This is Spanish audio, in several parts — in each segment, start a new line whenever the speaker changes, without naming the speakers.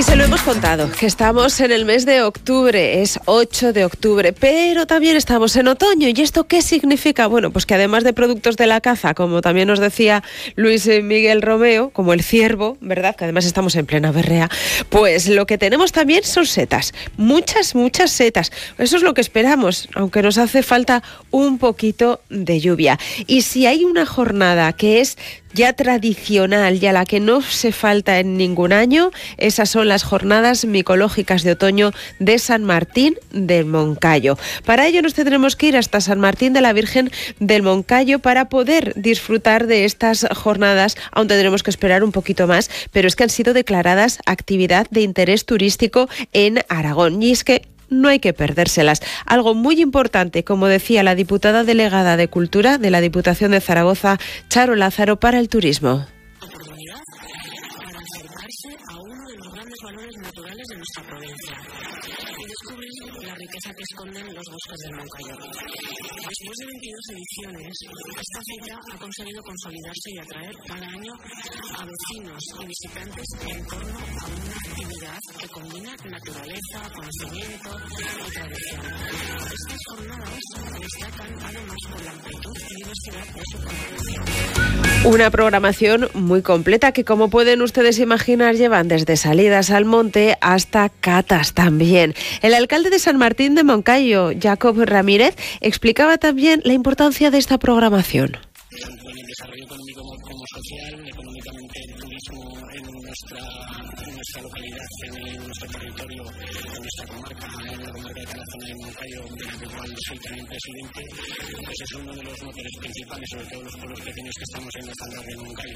Se lo hemos contado, que estamos en el mes de octubre, es 8 de octubre, pero también estamos en otoño. ¿Y esto qué significa? Bueno, pues que además de productos de la caza, como también nos decía Luis Miguel Romeo, como el ciervo, ¿verdad? Que además estamos en plena berrea, pues lo que tenemos también son setas, muchas setas. Eso es lo que esperamos, aunque nos hace falta un poquito de lluvia. Y si hay una jornada que es ya tradicional y a la que no se falta en ningún año, esas son las jornadas micológicas de otoño de San Martín del Moncayo. Para ello nos tendremos que ir hasta San Martín de la Virgen del Moncayo para poder disfrutar de estas jornadas. Aún tendremos que esperar un poquito más, pero es que han sido declaradas actividad de interés turístico en Aragón. Y es que no hay que perdérselas. Algo muy importante, como decía la diputada delegada de Cultura de la Diputación de Zaragoza, Charo Lázaro, para el turismo.
Oportunidad para acercarse a uno de los grandes valores naturales de nuestra provincia y descubrir la riqueza que esconden los bosques del Moncayo. Después de 22 ediciones, esta cita ha conseguido consolidarse y atraer cada año a vecinos y visitantes en torno a una actividad que combina naturaleza, conocimiento y tradición. Estas jornadas destacan además por la amplitud y diversidad de su programación.
Una programación muy completa que, como pueden ustedes imaginar, llevan desde salidas al monte hasta catas también. El alcalde de San Martín de Moncayo, Jacob Ramírez, explicaba también la importancia de esta programación.
Tanto en el desarrollo económico como social, económicamente el turismo en nuestra localidad, en nuestro territorio, en nuestra comarca, en la comarca de Tarazona y Moncayo, de la cual soy también presidente, pues es uno de los motores principales, sobre todo los pueblos pequeños que estamos en la zona de Moncayo.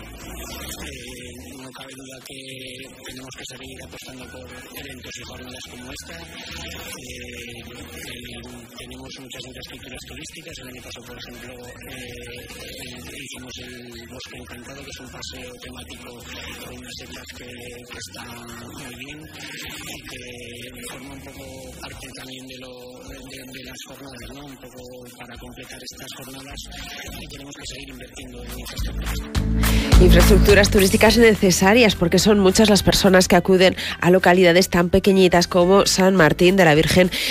No cabe duda que tenemos que seguir apostando por eventos y jornadas como esta. Tenemos muchas infraestructuras turísticas. El año pasado, por ejemplo, hicimos el Bosque Encantado, que es un paseo temático con unas setas que están muy bien y que forma un poco parte también de las jornadas, ¿no? Un poco para completar estas jornadas, y tenemos que seguir invirtiendo en infraestructuras.
Infraestructuras turísticas necesarias, porque son muchas las personas que acuden a localidades tan pequeñitas como San Martín de la Virgen